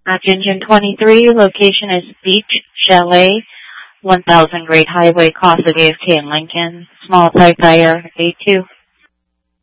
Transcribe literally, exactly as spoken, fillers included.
Match engine twenty-three, location is Beach Chalet, one thousand Great Highway, Casa de K in Lincoln. Small type tire, A two.